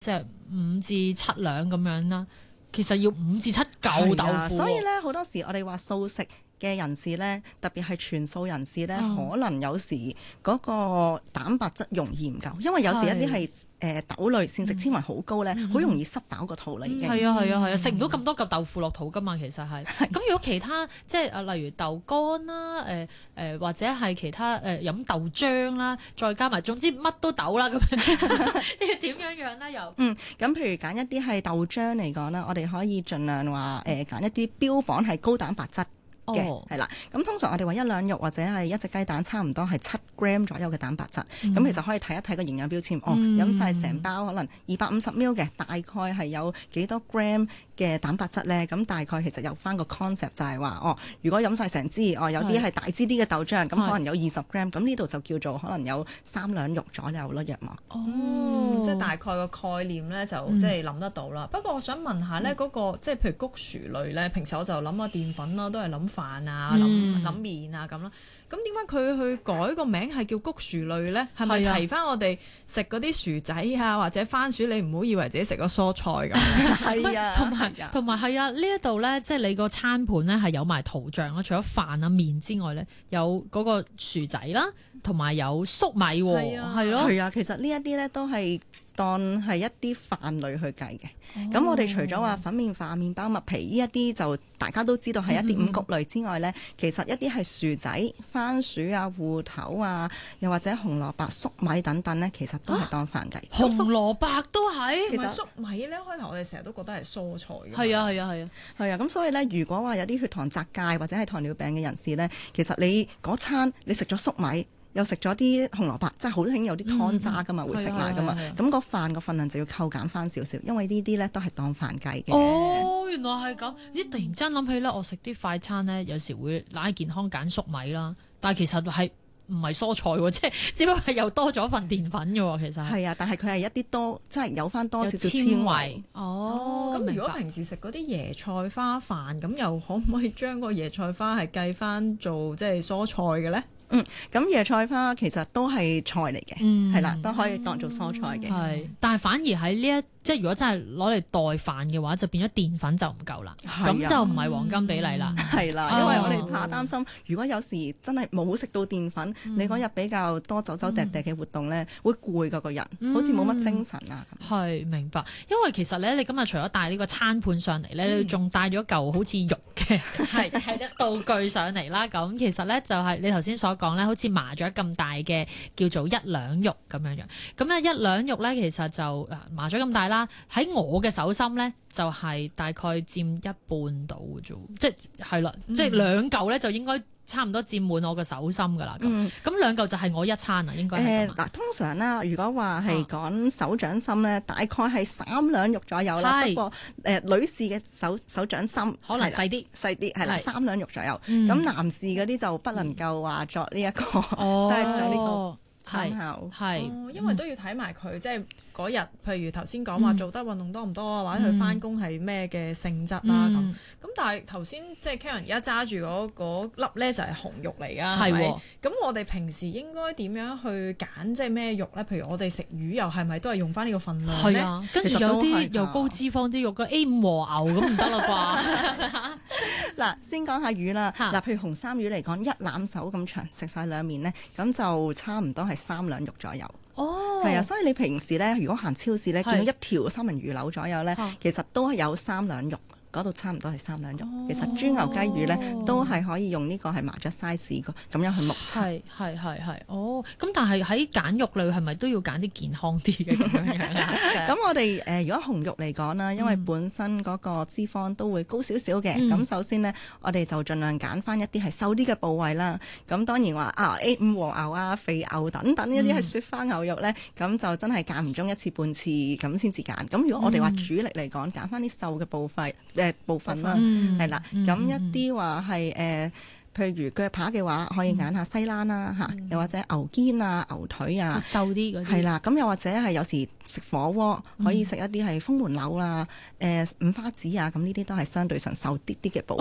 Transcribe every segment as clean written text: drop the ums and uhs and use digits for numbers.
即係5至7兩咁樣啦。其實要5至7嚿豆腐， 所以咧好多時我哋話素食嘅人士咧，特別係全素人士咧，可能有時嗰個蛋白質容易唔夠，因為有時一啲係豆類膳食纖維好高咧，好容易塞飽個肚啦已經。 係啊，食唔到咁多嚿豆腐落肚噶嘛，其實係。咁如果其他即係例如豆乾啦，或者係其他飲豆漿啦，再加埋總之乜都豆啦咁樣，點樣咧又？ 咁譬如揀一啲係豆漿嚟講啦，我哋可以盡量話揀一啲標榜係高蛋白質嘅，係啦。咁通常我哋話1兩肉或者係1隻雞蛋，差唔多係7 gram 左右嘅蛋白質。咁其實可以睇一睇個營養標籤，飲晒成包可能250ml嘅，大概係有幾多 gram 嘅蛋白質咧？咁大概其實有翻個 concept 就係話，如果飲晒成支，有啲係大支啲嘅豆漿，咁可能有20 gram，咁呢度就叫做可能有3兩肉左右咯，約莫。 即係大概個概念咧，就即係諗得到啦。不過我想問下咧，嗰個即係譬如谷薯類咧，平時我就諗下澱粉啦，都係諗飯啊、諗麵啊咁啦。咁點解佢去改個名係叫谷薯類咧？係咪提翻我哋食嗰啲薯仔啊，或者番薯？你唔好以為自己食咗蔬菜㗎。 係啊， 同埋係啊，呢一度咧，即係你個餐盤咧係有埋圖像啦，除咗飯啊麵之外咧，有嗰個薯仔啦，同埋有粟米喎，係咯。 係啊，其實呢一啲咧都係當係一啲飯類去計嘅。咁我哋除咗話粉麵飯、麵包、麥皮呢一啲就大家都知道係一啲五穀類之外咧，其實一啲係薯仔、番薯啊、芋頭啊，又或者紅蘿蔔、粟米等等咧，其實都係當飯計。 紅蘿蔔都係， 其實粟米咧，開頭我哋成日都覺得係蔬菜嘅。 係啊。 咁所以咧，如果話有啲血糖窄界或者係糖尿病嘅人士咧，其實你嗰餐你食咗粟米，又食咗啲紅蘿蔔，即係好興有啲湯渣噶嘛，會食埋噶嘛。咁個飯個份量就要扣減翻少少，因為呢啲咧都係當飯計嘅。 哦，原來係咁。咦，突然之間諗起咧，我食啲快餐咧，有時會懶健康揀粟米啦，但係其實係唔係蔬菜喎，即係只不過係又多咗份澱粉嘅喎，其實係啊，但係佢係一啲多，即係有翻多少少纖維。 咁如果平時食嗰啲椰菜花飯，咁又可唔可以將個椰菜花係計翻做即係蔬菜嘅咧？ 咁椰菜花其實都係菜嚟嘅，係啦，都可以當做蔬菜嘅。 係，但係反而喺呢一即係如果真係攞嚟代飯嘅話，就變咗澱粉就唔夠啦，咁就唔係黃金比例啦。 係啦，因為我哋怕擔心，如果有時真係冇食到澱粉，你嗰日比較多走走趯趯嘅活動咧，會攰㗎個人，好似冇乜精神啊。 係，明白，因為其實咧，你今日除咗帶呢個餐盤上嚟咧，你仲帶咗嚿好似肉嘅係一道具上嚟啦。咁其實咧就係你頭先所講咧，好似麻雀咁大嘅叫做1兩肉咁樣樣。咁咧1兩肉咧其實就麻雀咁大啦。喺我嘅手心咧，就係大概佔1半到嘅啫，即係啦，即係2嚿咧就應該差唔多佔滿我嘅手心噶啦。咁2嚿就係我一餐啊，應該係咁。 嗱，通常啦，如果話係講手掌心咧，大概係3兩肉左右啦。不過女士嘅手掌心可能細啲係啦，3兩肉左右。咁男士嗰啲就不能夠話作呢一個，即係做呢個參考。 因為都要睇埋佢即係。嗰日，譬如頭先講話做得運動多唔多啊，或者佢翻工係咩嘅性質啦咁。但係頭先即係 Karen 而家揸住嗰粒咧就係紅肉嚟㗎，係咪？咁我哋平時應該點樣去揀即係咩肉咧？譬如我哋食魚又係咪都係用翻呢個份量咧？ 係啊，跟住有啲又高脂肪啲肉嘅 A5 和牛咁唔得啦啩？ 嗱，先講下魚啦。嗱，譬如紅衫魚嚟講，一攬手咁長，食晒2面咧，咁就差唔多係3兩肉左右。係啊，所以你平時咧，如果行超市咧，見到一條三文魚柳左右咧，其實都係有3兩肉。嗰度差唔多係3兩肉。其實豬牛雞魚咧都係可以用呢個係麻雀 size 咁樣去目測。 係。咁但係喺揀肉類係咪都要揀啲健康啲嘅咁樣啊？ 咁我哋如果紅肉嚟講啦，因為本身嗰個脂肪都會高少少嘅。咁首先呢，我哋就盡量揀翻一啲係瘦啲嘅部位啦。咁當然話A5和牛啊、肥牛等等呢啲係雪花牛肉咧，咁就真係間唔中1次半次咁先至揀。咁如果我哋話主力嚟講，揀翻啲瘦嘅部分啦，係啦，咁一啲話係譬如腳扒嘅話，可以揀下西蘭啦嚇，又或者牛肩啊、牛腿啊， 瘦啲嗰啲係啦。咁又或者係有時食火鍋，可以食一啲係風門柳啊、五花子啊，咁呢啲都係相對上瘦啲嘅部位。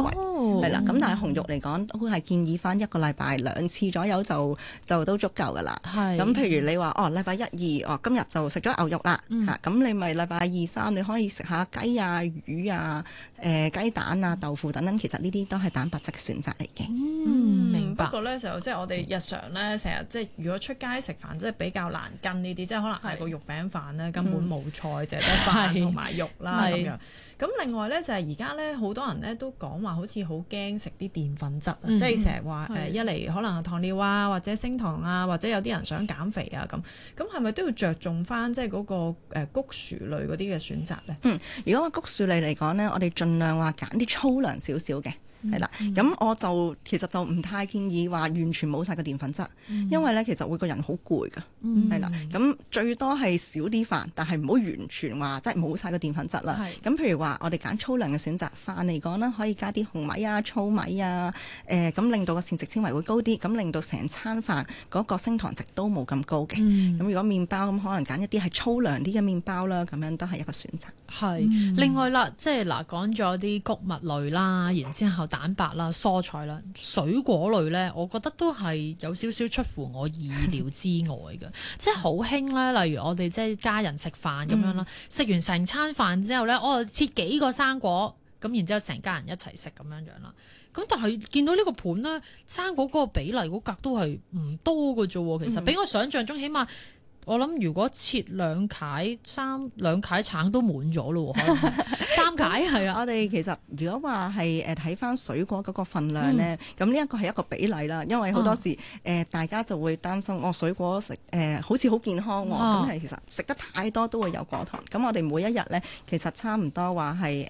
係啦。咁但係紅肉嚟講，都係建議翻1個禮拜2次左右就都足夠㗎啦。咁譬如你話禮拜1、2今日就食咗牛肉啦咁你咪禮拜2、3你可以食下雞啊、魚啊、雞蛋啊、豆腐等等，其實呢啲都係蛋白質嘅選擇嚟嘅。 明白。 不過咧就即係我哋日常咧成日即係如果出街食飯即係比較難跟呢啲，即係可能係個肉餅飯咧根本冇菜，淨係得飯同埋肉啦咁樣。咁另外咧就係而家咧好多人咧都講話好似好驚食啲澱粉質即係成日話一嚟可能糖尿啊或者升糖啊，或者有啲人想減肥啊咁係咪都要着重翻即係嗰個谷薯類嗰啲嘅選擇咧？ 如果話谷薯類嚟講咧，我哋盡量話揀啲粗糧少少嘅。係啦，咁我就其實就唔太建議話完全冇晒個澱粉質，因為咧其實會個人好攰㗎，係啦，咁最多係少啲飯，但係唔好完全話即係冇晒個澱粉質啦。咁譬如話我哋揀粗糧嘅選擇，飯嚟講啦，可以加啲紅米啊、糙米啊，咁令到個膳食纖維會高啲，咁令到成餐飯嗰個升糖值都冇咁高嘅。咁如果麵包咁，可能揀一啲係粗糧啲嘅麵包啦，咁樣都係一個選擇。 另外啦，即係嗱講咗啲穀物類啦，然之後蛋白啦、蔬菜啦、水果類咧，我覺得都係有少少出乎我意料之外嘅，即係好興咧。例如我哋即係家人食飯咁樣啦，食完成餐飯之後咧，我切幾個生果，咁然之後成家人一齊食咁樣樣啦。咁但係見到呢個盤咧，生果嗰個比例嗰格都係唔多嘅啫喎。其實比我想象中起碼。我諗如果切2塊橙都滿咗咯，可能3塊係啊。 我哋其實如果話係睇翻水果嗰個份量咧，咁呢一個係一個比例啦。因為好多時大家就會擔心水果食好似好健康喎，咁係其實食得太多都會有果糖。咁我哋每一日咧其實差唔多話係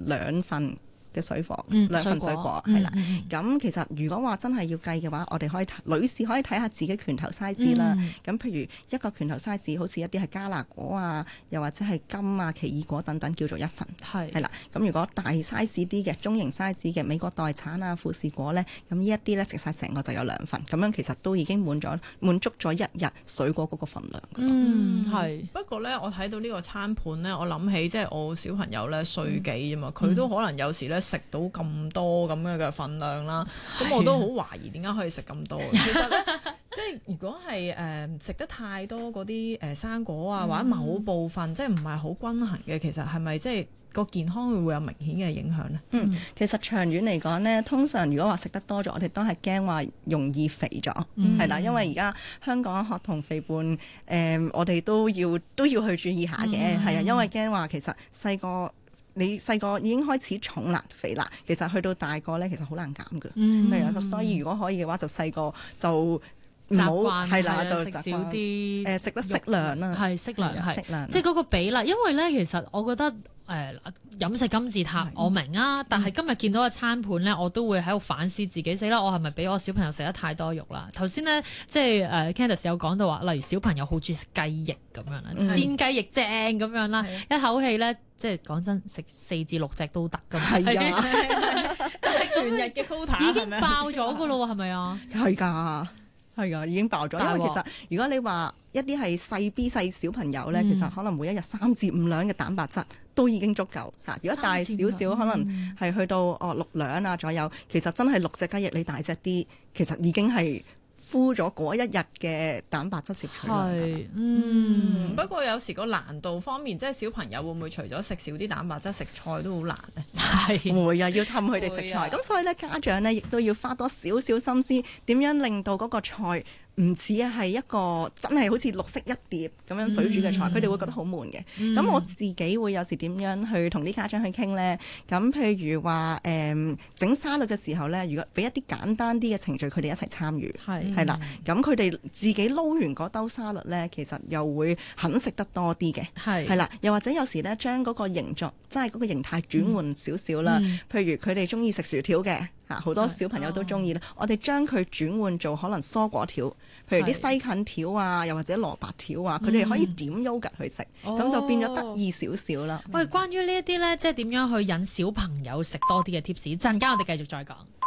2份嘅水果，2份水果係啦。咁其實如果話真係要計嘅話，我哋可以女士可以睇下自己拳頭 size 啦。咁譬如一個拳頭 size，好似一啲係加拿果啊，又或者係金啊、奇異果等等，叫做1份。係啦。咁如果大 size 啲嘅、中型 size 嘅美國代橙啊、富士果咧，咁呢一啲咧食晒成個就有2份。咁樣其實都已經滿足咗1日水果嗰個份量。 係。 不過咧，我睇到呢個餐盤咧，我諗起即係我小朋友咧歲幾啫嘛，佢都可能有時咧。食到咁多咁樣嘅份量啦，咁我都好懷疑點解可以食咁多。其實咧，即係如果係食得太多嗰啲生果啊，或者某部分即係唔係好均衡嘅，其實係咪即係個健康會有明顯嘅影響咧？ 其實長遠嚟講咧，通常如果話食得多咗，我哋都係驚話容易肥咗，係啦，因為而家香港學童肥胖我哋都要去注意下嘅，係啊，因為驚話其實你細個已經開始重辣肥辣，其實去到大個咧，其實好難減嘅。係啊，所以如果可以嘅話，就細個就唔好係啦，就食少啲食得適量啦。 係適量，即係嗰個比例。因為咧，其實我覺得飲食金字塔我明啊，但係今日見到個餐盤咧，我都會喺度反思自己死啦。我係咪俾我小朋友食得太多肉啦？頭先咧，即係Candice 有講到話，例如小朋友好中意食雞翼咁樣啦，煎雞翼正咁樣啦，一口氣咧。即係講真，食4至6隻都得㗎嘛。係啊， 全日嘅 quota 已經爆咗㗎咯喎，係咪啊？ 係㗎，已經爆咗。因為其實如果你話一啲係細 B 細小朋友咧，其實可能每一日3至5兩嘅蛋白質都已經足夠嚇。如果大少少，可能係去到6兩啊左右，其實真係6隻雞翼你大隻啲，其實已經係敷咗嗰一日嘅蛋白質攝取量。 不過有時個難度方面，即係小朋友會唔會除咗食少啲蛋白質，食菜都好難咧？ 會啊，要氹佢哋食菜。咁所以咧，家長咧亦都要花多少少心思，點樣令到嗰個菜唔似係一個真係好似綠色一碟咁樣水煮嘅菜，佢哋會覺得好悶嘅。咁我自己會有時點樣去同啲家長去傾呢？咁譬如話整沙律嘅時候呢，如果俾一啲簡單啲嘅程序，佢哋一齊參與，係啦。咁佢哋自己撈完嗰兜沙律呢，其實又會肯食得多啲嘅，係啦。又或者有時呢，將嗰個形狀，即係嗰個形態轉換少少啦。譬如佢哋中意食薯條嘅。好多小朋友都中意啦，我哋將佢轉換做可能蔬果條，譬如啲西芹條啊，又或者蘿蔔條啊，佢哋可以點 yogurt 去食，咁就變咗得意少少啦。 喂，關於呢一啲咧，即係點樣去引小朋友食多啲嘅 tips，陣間我哋繼續再講。